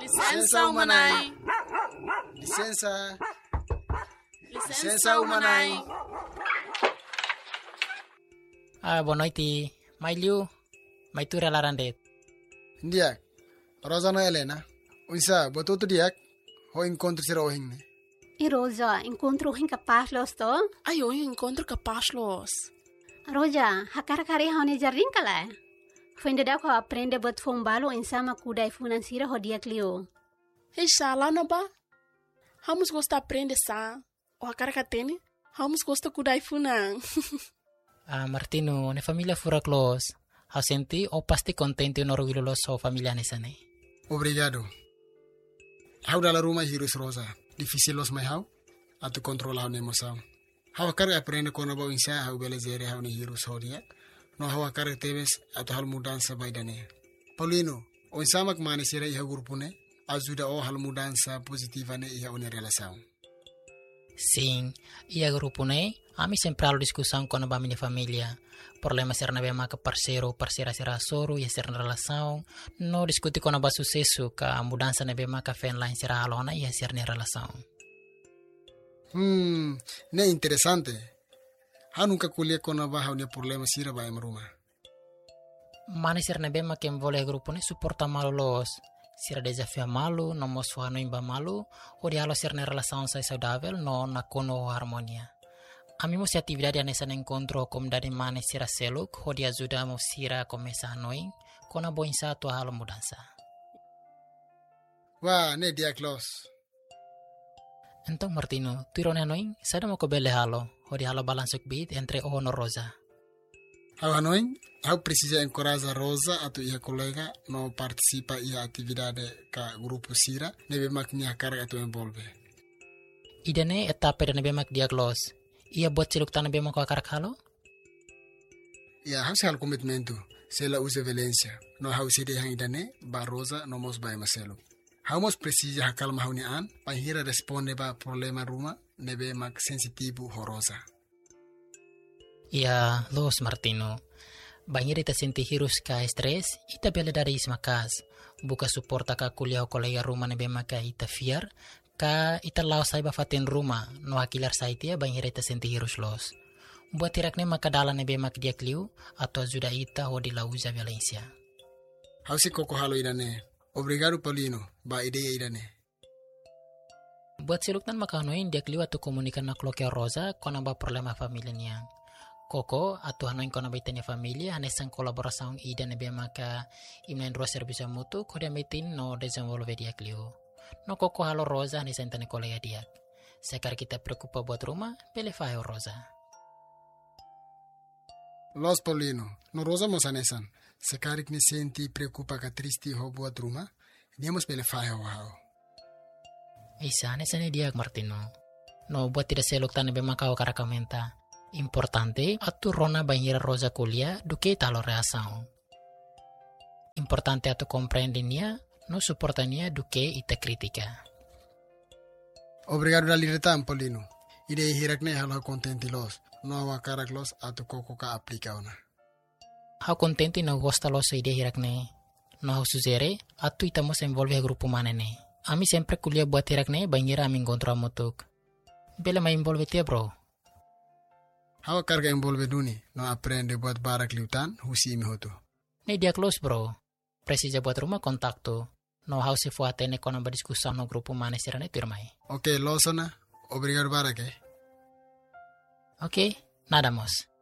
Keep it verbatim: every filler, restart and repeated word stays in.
Licença umanai. Licença. Licença umanai. Ah, boa noite. Mailiu, maitura larandet. Ndiak. Rosa no Helena. Unsa, botou tu diak. Ho encontro sira ohing ne. E Rosa, encontro hin capaz los to? Ai, eu encontro capaz los. Rosa, hakar kare haune jarring kala. Fende da ko aprende bot fombalo insama kudai financiera hodia clio. Ei, lá não ba? Vamos gostar aprender sa. O a cara que tem, vamos gostar kudai funan. Ah, Martino, ne família fura close. Hau senti o pasti contente no orgulho lo so família nesane. Obrigado. Hau dalla Roma hirus Rosa. Difícil los mai hau. Atu controla hau ne emoção. Hau kar aprende kono ba insa hau belezere hau ne hirus hodia. No hau kar tebes atu hal mudança baidane. Paulino, o insamak mani sira iha grupo ne. Ajuda o hal mudança positiva ne iha une relação. Sim, ia grupo ne, ami sempre halo discussão com a minha família. Problema ser na bema que parceiro, parceira será soro, ia ser na relação. No discutir com a sucesso que a mudança na bema que fen lá será alona ia ser na relação. Hmm, ne interessante. Ha nunca kulia com a barra ne problema sira ba emruma. Mani ser na bema que envolve grupo ne suporta malo los. Sira desafio malu, no mosuha no imba malu, o dialo ser na relação sai saudável, no na kono harmonia. Ami mo si atividade nessa encontro como dari mane sira seluk, o dia ajuda mo sira começar noin, kona boinsa tua halo mudança. Wah, ne dia close. Então Martino, tu irone noin, sada mo ko bele halo, o dia halo balansuk bit entre o no Rosa. Hau anoin, hau precisa encorajar Rosa atau ia colega no participa ia atividade ka grupo sira, nebe maknya carga atau envolve. Idane etapa de nebe mak diaglos. Ia buat ciluk tanah bema ko akar halo? Ia hau hal komitmentu, sela usa violência. No hau sede hang idane, ba Rosa no mos ba maselo. Hau mos precisa hakal mahuni an, panhira responde ba problema ruma, nebe mak sensitivo ho Rosa. Ia, los Martino. Banhir ita senti hirus ka stres, ita bela dari ismakas. Buka suporta ka kuliah o kolega rumah nebe maka ita fiar, ka ita lao saiba fatin rumah, no akilar saitia banhir ita senti hirus los. Buat tirakne maka dala nebe mak dia kliu, atau ajuda ita ho di lauza Valencia. Hau si koko halo idane. Obrigado Paulino, ba ideia idane. Buat siluktan maka noin dia kliu atau komunikan na kloke Rosa, kona ba problema familia niang. Koko atau hanoin kona baitanya familia hanesan kolaboração ida nebe maka imnen dua serviço mutu kode metin no desenvolve dia clio. No koko halo Rosa hanesan tane kolega dia. Sekar kita preocupa buat rumah, pele faio Rosa. Los Paulino, no Rosa mos hanesan. Sekar ni senti preocupa ka tristi ho buat rumah, niamos pele faio hao. Isa hanesan dia Martino. No buat tidak seluk tane nebe maka o karakamenta. Importante atu rona banhira Rosa kuliah duke talo reação. Importante atu compreendinia, no suportania duke ita kritika. Obrigado da libertad, Paulino. Ide hirakne halo contenti los, no awa karak los atu koko ka aplika ona. Hau contenti no gosta los ide hirakne. No hau suzere, atu ita mos envolve grupo manene. Ami sempre kuliah buat hirakne banhira ami encontro amutuk. Bela ma envolve tia bro. Hau carga envolve duni, no aprende buat barak liutan, husi imi hotu. Ne dia close bro. Precisa buat rumah kontakto. No hau se fuate ne kona berdiskussão no grupo mane sirane turmai. Ok, losona. Obrigado barak eh. Ok, nada mos.